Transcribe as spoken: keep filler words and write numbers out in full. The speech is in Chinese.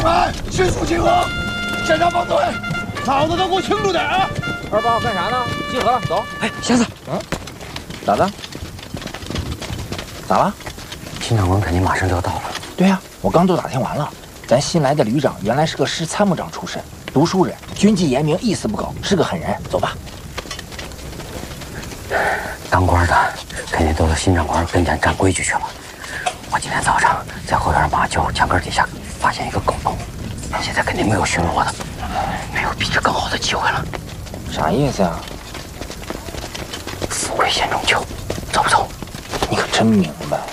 官，迅速集合，现场放队，脑子都给我清楚点啊！ 二八干啥呢？集合了，走。 哎，瞎子， 嗯， 咋的？咋了？ 新长官肯定马上就要到了。 对呀、啊，我刚都打听完了。咱新来的旅长原来是个师参谋长出身，读书人，军纪严明，一丝不苟，是个狠人。走吧。 当官的肯定都到新长官跟前站规矩去了。我今天早上在后院马厩墙根底下发现一个狗洞，现在肯定没有巡逻的，没有比这更好的机会了。 啥意思啊？ 富贵险中求，走不走？ 你可真明白。